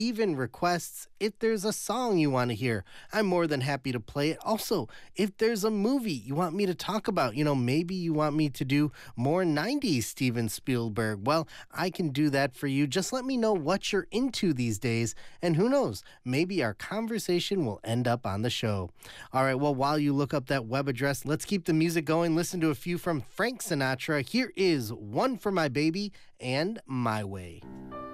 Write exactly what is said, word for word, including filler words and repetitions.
even requests. If there's a song you want to hear, I'm more than happy to play it. Also, if there's a movie you want me to talk about, you know, maybe you want me to do more nineties Steven Spielberg, well, I can do that for you. Just let me know what you're into these days, and who knows, maybe our conversation will end up on the show. All right, well, while you look up that web address, let's keep the music going. Listen to a few from Frank Sinatra. Here is One for My Baby and My Way.